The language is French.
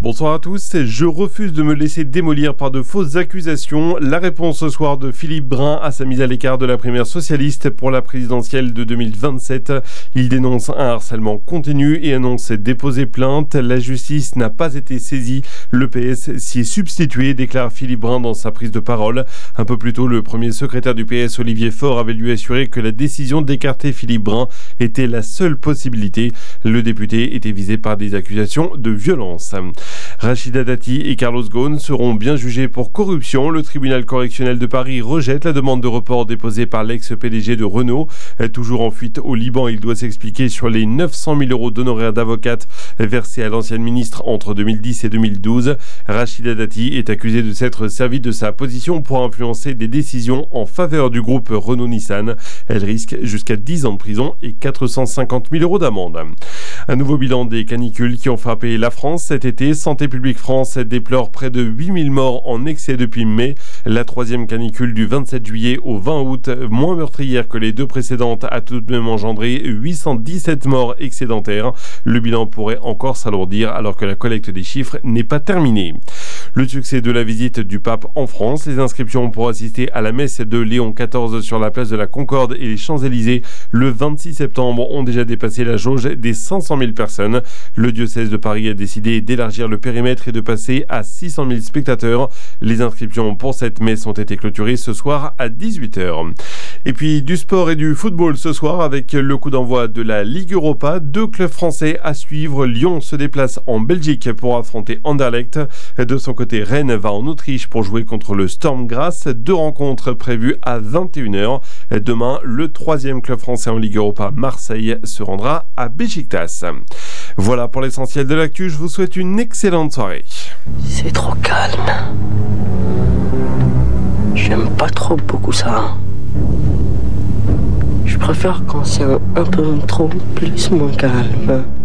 Bonsoir à tous, je refuse de me laisser démolir par de fausses accusations. La réponse ce soir de Philippe Brun à sa mise à l'écart de la primaire socialiste pour la présidentielle de 2027. Il dénonce un harcèlement continu et annonce déposer plainte. La justice n'a pas été saisie. Le PS s'y est substitué, déclare Philippe Brun dans sa prise de parole. Un peu plus tôt, le premier secrétaire du PS, Olivier Faure, avait lui assuré que la décision d'écarter Philippe Brun était la seule possibilité. Le député était visé par des accusations de violence. Rachida Dati et Carlos Ghosn seront bien jugés pour corruption. Le tribunal correctionnel de Paris rejette la demande de report déposée par l'ex-PDG de Renault. Toujours en fuite au Liban, il doit s'expliquer sur les 900 000 euros d'honoraires d'avocate versés à l'ancienne ministre entre 2010 et 2012. Rachida Dati est accusée de s'être servie de sa position pour influencer des décisions en faveur du groupe Renault-Nissan. Elle risque jusqu'à 10 ans de prison et 450 000 euros d'amende. Un nouveau bilan des canicules qui ont frappé la France cet été. Santé publique France déplore près de 8000 morts en excès depuis mai. La troisième canicule du 27 juillet au 20 août, moins meurtrière que les deux précédentes, a tout de même engendré 817 morts excédentaires. Le bilan pourrait encore s'alourdir alors que la collecte des chiffres n'est pas terminée. Le succès de la visite du pape en France, les inscriptions pour assister à la messe de Léon XIV sur la place de la Concorde et les Champs-Élysées le 26 septembre ont déjà dépassé la jauge des 500 000 personnes. Le diocèse de Paris a décidé d'élargir le périmètre et de passer à 600 000 spectateurs. Les inscriptions pour cette messe ont été clôturées ce soir à 18h. Et puis du sport et du football ce soir avec le coup d'envoi de la Ligue Europa. Deux clubs français à suivre. Lyon se déplace en Belgique pour affronter Anderlecht. De son côté, Rennes va en Autriche pour jouer contre le Storm Graz. Deux rencontres prévues à 21h. Demain, le troisième club français en Ligue Europa, Marseille, se rendra à Beşiktaş. Voilà pour l'essentiel de l'actu. Je vous souhaite une excellente soirée. C'est trop calme. J'aime pas trop beaucoup ça. Je préfère quand c'est un peu trop plus moins calme.